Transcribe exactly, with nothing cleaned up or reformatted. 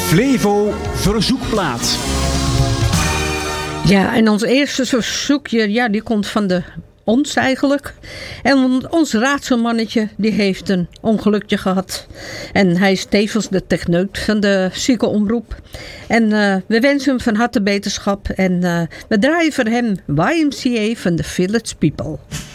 Flevo Verzoekplaat. Ja, en ons eerste verzoekje, ja, die komt van de ons eigenlijk. En ons raadselmannetje, die heeft een ongelukje gehad. En hij is tevens de techneut van de ziekenomroep. En uh, we wensen hem van harte beterschap. En uh, we draaien voor hem Y M C A van de Village People.